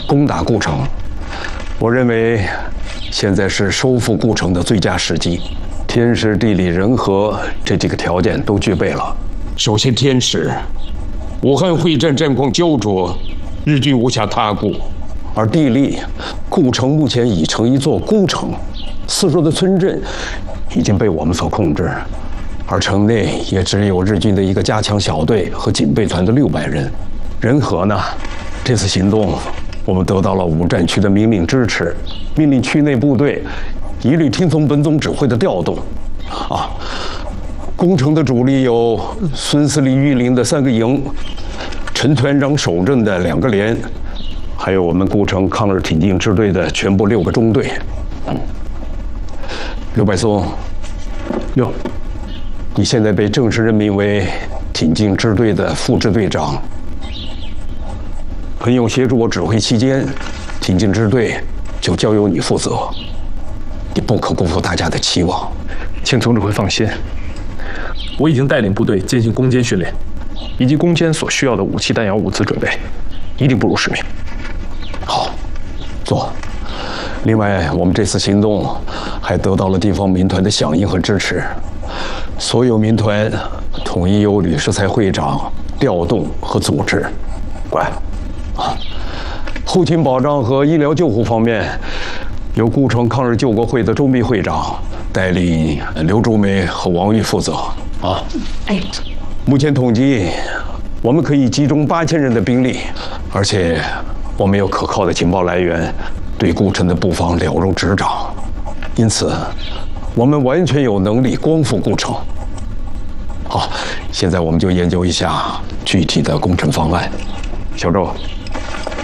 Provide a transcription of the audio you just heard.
攻打顾城。我认为现在是收复顾城的最佳时机，天时、地利、人和这几个条件都具备了。 首先，天时，武汉会战战况焦灼，日军无暇他顾； 而地利，顾城目前已成一座孤城，四周的村镇已经被我们所控制，而城内也只有日军的一个加强小队和警备团的600人。人和呢？这次行动，我们得到了5战区的明令支持，命令区内部队一律听从本总指挥的调动。攻城的主力有孙司令御领的3个营，陈团长守镇的2个连，还有我们顾城抗日挺进支队的全部6个中队。刘柏松，你现在被正式任命为挺进支队的副支队长。彭勇协助我指挥期间，挺进支队就交由你负责，你不可辜负大家的期望。 请总指挥放心，我已经带领部队进行攻坚训练，以及攻坚所需要的武器弹药物资准备，一定不辱使命。 好，做。另外，我们这次行动还得到了地方民团的响应和支持，所有民团统一由吕世才会长调动和组织。乖。后勤保障和医疗救护方面，由顾城抗日救国会的周密会长带领刘竹梅和王玉负责。目前统计，我们可以集中8000人的兵力，而且我们有可靠的情报来源，对顾城的布防了如指掌，因此我们完全有能力光复顾城。好，现在我们就研究一下具体的攻城方案。小周，